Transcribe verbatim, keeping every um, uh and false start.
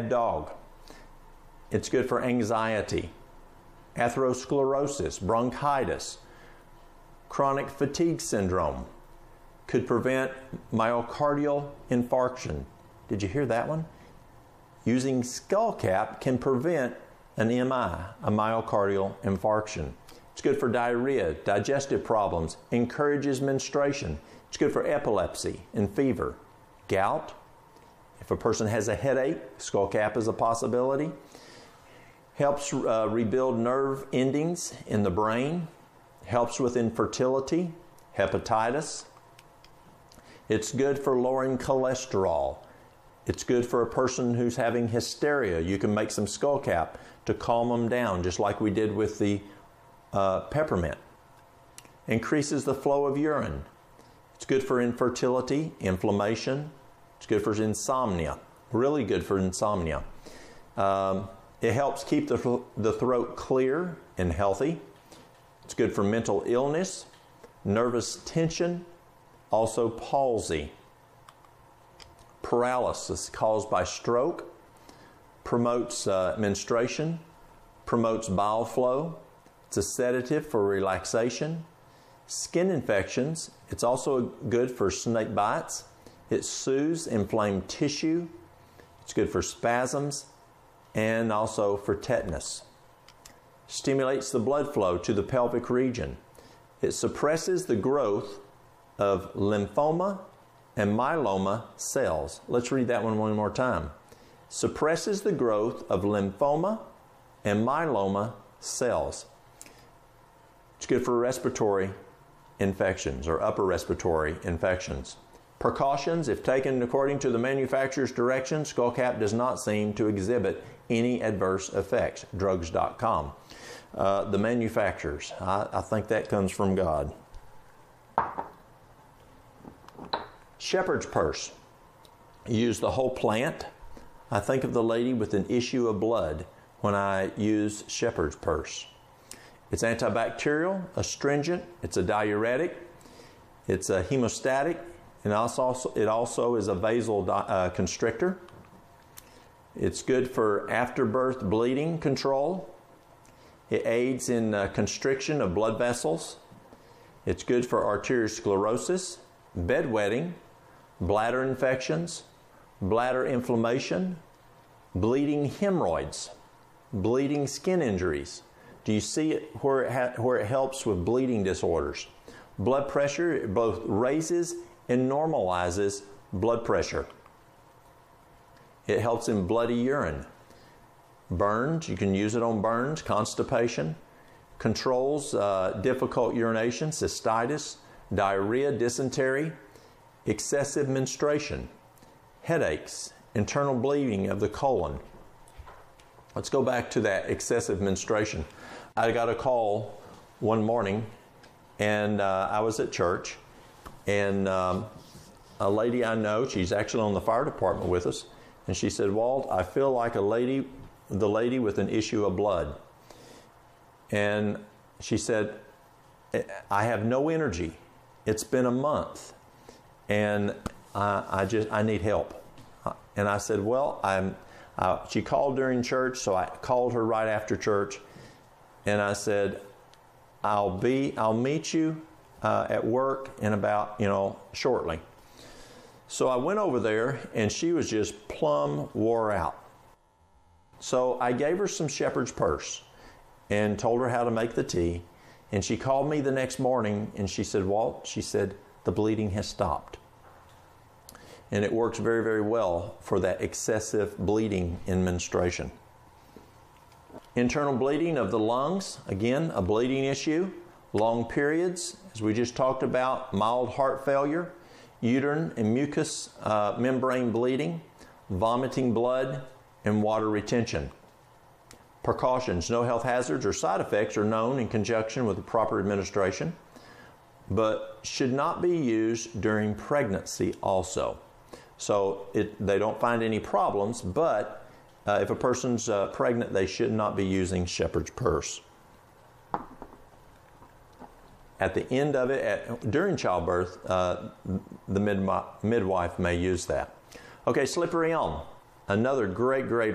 mad dog. It's good for anxiety, atherosclerosis, bronchitis, chronic fatigue syndrome. Could prevent myocardial infarction. Did you hear that one? Using skullcap can prevent an M I, a myocardial infarction. It's good for diarrhea, digestive problems, encourages menstruation. It's good for epilepsy and fever, gout. If a person has a headache, skullcap is a possibility. Helps uh, rebuild nerve endings in the brain. Helps with infertility, hepatitis. It's good for lowering cholesterol. It's good for a person who's having hysteria. You can make some skullcap to calm them down, just like we did with the uh, peppermint. Increases the flow of urine. It's good for infertility, inflammation. It's good for insomnia. Really good for insomnia. Um, it helps keep the, the throat clear and healthy. It's good for mental illness, nervous tension, also palsy. Paralysis caused by stroke. Promotes uh, menstruation. Promotes bile flow. It's a sedative for relaxation. Skin infections. It's also good for snake bites. It soothes inflamed tissue. It's good for spasms and also for tetanus. Stimulates the blood flow to the pelvic region. It suppresses the growth of lymphoma and myeloma cells. Let's read that one one more time. Suppresses the growth of lymphoma and myeloma cells. It's good for respiratory infections or upper respiratory infections. Precautions: if taken according to the manufacturer's directions, skullcap does not seem to exhibit any adverse effects. drugs dot com. Uh, the manufacturers, I, I think that comes from God. Shepherd's purse. You use the whole plant. I think of the lady with an issue of blood when I use shepherd's purse. It's antibacterial, astringent, it's a diuretic, it's a hemostatic, and also, it also is a vasal uh, constrictor. It's good for afterbirth bleeding control. It aids in uh, constriction of blood vessels. It's good for arteriosclerosis, bedwetting, bladder infections, bladder inflammation, bleeding hemorrhoids, bleeding skin injuries. Do you see it where it, ha where it helps with bleeding disorders? Blood pressure, it both raises and normalizes blood pressure. It helps in bloody urine. Burns, you can use it on burns, constipation. Controls uh, difficult urination, cystitis, diarrhea, dysentery, excessive menstruation, headaches, internal bleeding of the colon. Let's go back to that excessive menstruation. I got a call one morning, and uh, I was at church, and um, a lady I know, she's actually on the fire department with us, and she said, "Walt, I feel like a lady, the lady with an issue of blood." And she said, "I have no energy. It's been a month, and I, I just I need help." And I said, "Well, I'm." Uh, she called during church, so I called her right after church, and I said, "I'll be, I'll meet you uh, at work in about, you know, shortly." So I went over there, and she was just plumb wore out. So I gave her some shepherd's purse and told her how to make the tea. And she called me the next morning, and she said, "Walt," she said, "the bleeding has stopped." And it works very, very well for that excessive bleeding in menstruation. Internal bleeding of the lungs, again, a bleeding issue. Long periods, as we just talked about, mild heart failure, uterine and mucous uh, membrane bleeding, vomiting blood, and water retention. Precautions: no health hazards or side effects are known in conjunction with the proper administration, but should not be used during pregnancy also. So it, they don't find any problems, but uh, if a person's uh, pregnant, they should not be using shepherd's purse. At the end of it, at, during childbirth, uh, the midwife may use that. Okay, slippery elm, another great, great